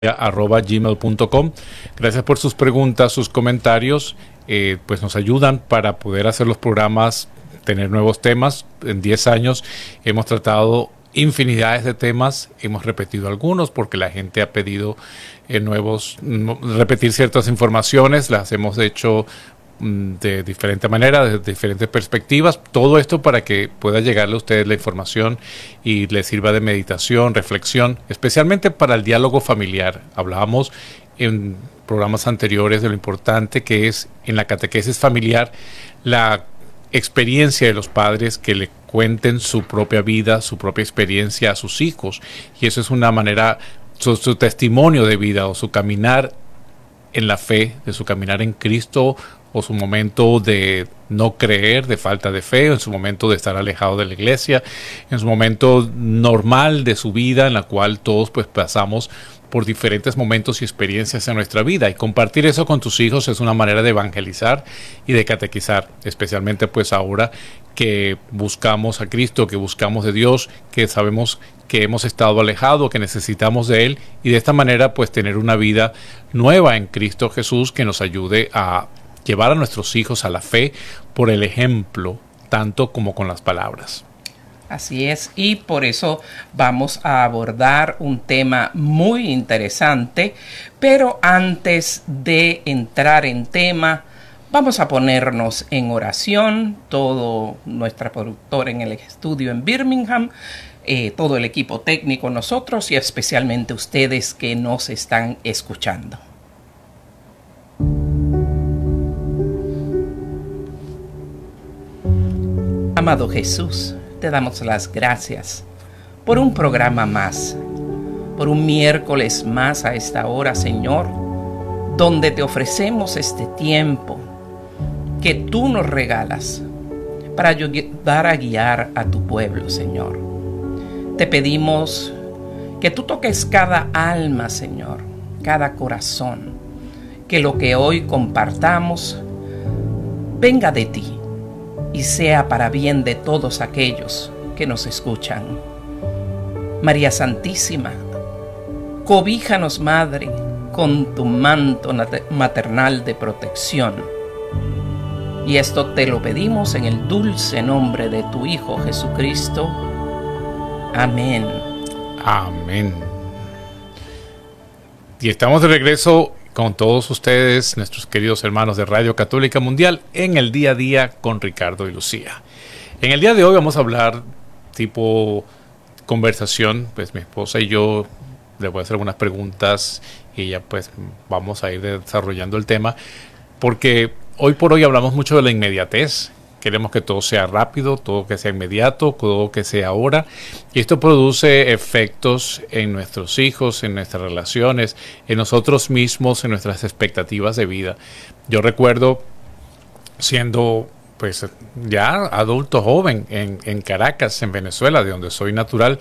gmail.com. Gracias por sus preguntas, sus comentarios, pues nos ayudan para poder hacer los programas, tener nuevos temas. En 10 años hemos tratado infinidades de temas, hemos repetido algunos porque la gente ha pedido repetir ciertas informaciones, las hemos hecho de diferente manera, de diferentes perspectivas, todo esto para que pueda llegarle a ustedes la información y les sirva de meditación, reflexión, especialmente para el diálogo familiar. Hablábamos en programas anteriores de lo importante que es en la catequesis familiar la experiencia de los padres, que le cuenten su propia vida, su propia experiencia a sus hijos, y eso es una manera, su testimonio de vida o su caminar en la fe, de su caminar en Cristo, o su momento de no creer, de falta de fe, en su momento de estar alejado de la iglesia, en su momento normal de su vida, en la cual todos pues pasamos por diferentes momentos y experiencias en nuestra vida, y compartir eso con tus hijos es una manera de evangelizar y de catequizar, especialmente pues ahora que buscamos a Cristo, que buscamos de Dios, que sabemos que hemos estado alejados, que necesitamos de Él, y de esta manera pues tener una vida nueva en Cristo Jesús que nos ayude a llevar a nuestros hijos a la fe por el ejemplo, tanto como con las palabras. Así es, y por eso vamos a abordar un tema muy interesante, pero antes de entrar en tema, vamos a ponernos en oración, todo nuestra productora en el estudio en Birmingham, todo el equipo técnico, nosotros y especialmente ustedes que nos están escuchando. Amado Jesús, te damos las gracias por un programa más, por un miércoles más a esta hora, Señor, donde te ofrecemos este tiempo que tú nos regalas para ayudar a guiar a tu pueblo, Señor. Te pedimos que tú toques cada alma, Señor, cada corazón, que lo que hoy compartamos venga de ti y sea para bien de todos aquellos que nos escuchan. María Santísima, cobíjanos, Madre, con tu manto maternal de protección. Y esto te lo pedimos en el dulce nombre de tu Hijo Jesucristo. Amén. Amén. Y estamos de regreso con todos ustedes, nuestros queridos hermanos de Radio Católica Mundial, en el día a día con Ricardo y Lucía. En el día de hoy vamos a hablar tipo conversación, pues mi esposa y yo le voy a hacer algunas preguntas y ya pues vamos a ir desarrollando el tema, porque hoy por hoy hablamos mucho de la inmediatez. Queremos que todo sea rápido, todo que sea inmediato, todo que sea ahora. Y esto produce efectos en nuestros hijos, en nuestras relaciones, en nosotros mismos, en nuestras expectativas de vida. Yo recuerdo siendo pues ya adulto joven en Caracas, en Venezuela, de donde soy natural,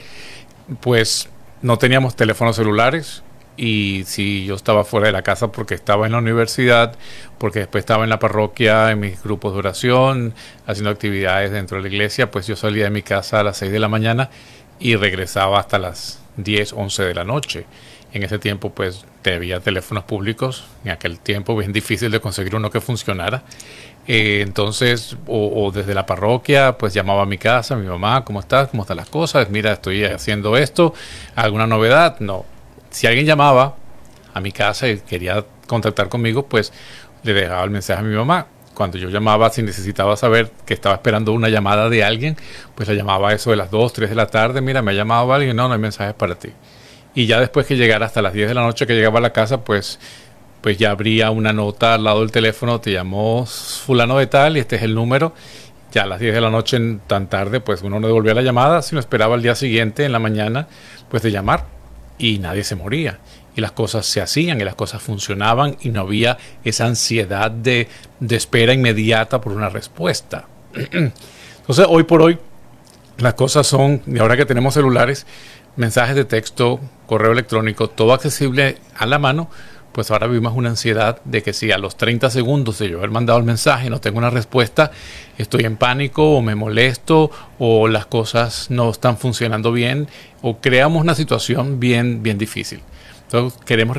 pues no teníamos teléfonos celulares. Y si yo estaba fuera de la casa porque estaba en la universidad, porque después estaba en la parroquia, en mis grupos de oración, haciendo actividades dentro de la iglesia, pues yo salía de mi casa a las 6 de la mañana y regresaba hasta las 10, 11 de la noche. En ese tiempo pues había teléfonos públicos, en aquel tiempo bien difícil de conseguir uno que funcionara. Entonces, o desde la parroquia, pues llamaba a mi casa, a mi mamá, ¿cómo estás? ¿Cómo están las cosas? Mira, estoy haciendo esto, ¿alguna novedad? No. Si alguien llamaba a mi casa y quería contactar conmigo, pues le dejaba el mensaje a mi mamá. Cuando yo llamaba, si necesitaba saber que estaba esperando una llamada de alguien, pues la llamaba a eso de las 2, 3 de la tarde. Mira, me ha llamado alguien, no hay mensajes para ti. Y ya después que llegara hasta las 10 de la noche que llegaba a la casa, pues ya abría una nota al lado del teléfono, te llamó fulano de tal y este es el número. Ya a las 10 de la noche, tan tarde, pues uno no devolvía la llamada, sino esperaba al día siguiente, en la mañana, pues de llamar. Y nadie se moría, y las cosas se hacían, y las cosas funcionaban, y no había esa ansiedad de espera inmediata por una respuesta. Entonces, hoy por hoy, las cosas son, y ahora que tenemos celulares, mensajes de texto, correo electrónico, todo accesible a la mano, pues ahora vivimos una ansiedad de que si a los 30 segundos de yo haber mandado el mensaje no tengo una respuesta, estoy en pánico o me molesto o las cosas no están funcionando bien o creamos una situación bien difícil. Entonces, queremos